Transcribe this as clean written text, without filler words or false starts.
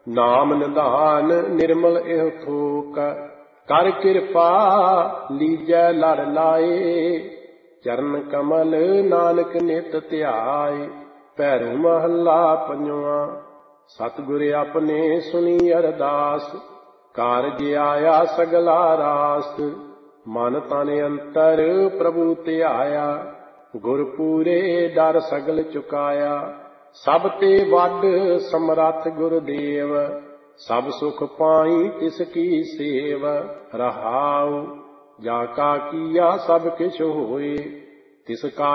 ਨਾਮ ਨਿਧਾਨ ਨਿਰਮਲ ਇਹ ਥੋਕ, ਕਰ ਕਿਰਪਾ ਲੀਜੈ ਲੜ ਲਾਏ। ਚਰਨ ਕਮਲ ਨਾਨਕ ਨਿਤ ਧਿਆਏ। ਭੈਰੋ ਮਹੱਲਾ ਪੰਜਵਾਂ। ਸਤਿਗੁਰ ਆਪਣੇ ਸੁਣੀ ਅਰਦਾਸ, ਕਾਰਜ ਆਇਆ ਸਗਲਾ ਰਾਸ। ਮਨ ਤਨ ਅੰਤਰ ਪ੍ਰਭੂ ਧਿਆਇਆ, ਗੁਰ ਪੂਰੇ ਡਰ ਸਗਲ ਚੁਕਾਇਆ। ਸਭ ਤੇ ਵੱਡ ਸਮਰੱਥ ਗੁਰਦੇਵ, ਸਭ ਸੁਖ ਪਾਈ ਤਿਸ ਕੀ ਸੇਵ। ਰਹਾਉ ਜਾ ਕਾ ਕੀਆ ਸਭ ਕਿਛ ਹੋਏ, ਤਿਸ ਕਾ